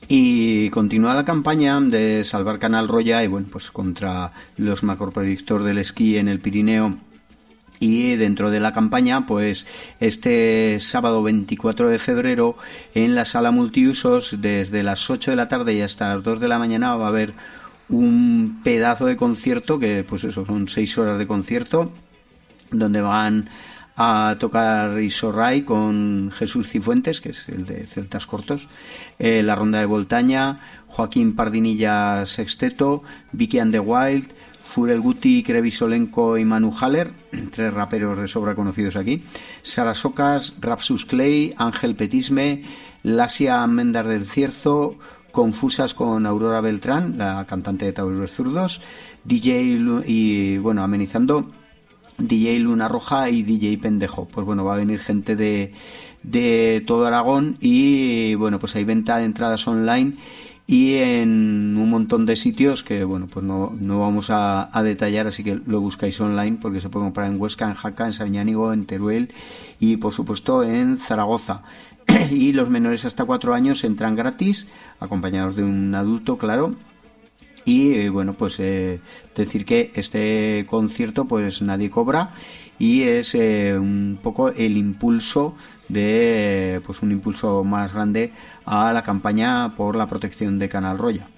Y continúa la campaña de salvar Canal Roya y bueno, pues contra los macroproyectos del esquí en el Pirineo. Y dentro de la campaña, pues este sábado 24 de febrero en la sala multiusos, desde las 8 de la tarde y hasta las 2 de la mañana, va a haber un pedazo de concierto, que pues eso, son 6 horas de concierto, donde van a tocar Isorray con Jesús Cifuentes, que es el de Celtas Cortos, la Ronda de Voltaña, Joaquín Pardinilla Sexteto, Vicky and the Wild, Furel Guti, Krevisolenko y Manu Haller, 3 raperos de sobra conocidos aquí, Sara Socas, Rapsus Clay, Ángel Petisme, Lasia Mendar del Cierzo, Confusas con Aurora Beltrán, la cantante de Tabureros Zurdos, DJ y bueno, amenizando, DJ Luna Roja y DJ Pendejo. Pues bueno, va a venir gente de todo Aragón y bueno, pues hay venta de entradas online y en un montón de sitios que bueno, pues no vamos a detallar, así que lo buscáis online porque se puede comprar en Huesca, en Jaca, en Sabiñánigo, en Teruel y por supuesto en Zaragoza. Y los menores hasta 4 años entran gratis, acompañados de un adulto, claro. Y bueno, pues decir que este concierto pues nadie cobra y es un poco el impulso de pues un impulso más grande a la campaña por la protección de Canal Roya.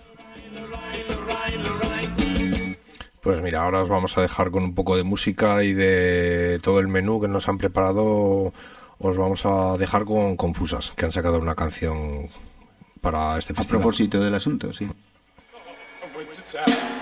Pues mira, ahora os vamos a dejar con un poco de música y de todo el menú que nos han preparado. Os vamos a dejar con Confusas, que han sacado una canción para este festival. A propósito del asunto, sí.